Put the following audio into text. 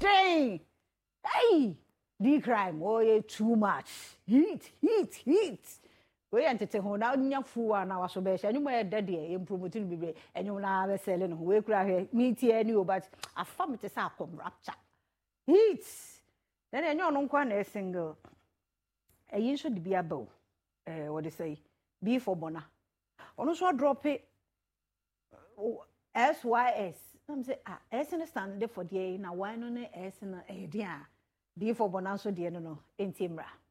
dang. Hey, the crime, oh, too much. Heat. We ante ho na nya fuwa na waso be sha nyuma e dade e promoting bibre enyo na be sell no we kura he meet any but afam te sa akom rapture heat then enyo no nkwa na single eyin so de bia baw what they say be for bona ono so drop it SYS I'm say S stand for the na why no na S na e dia be for bona so de no enti mra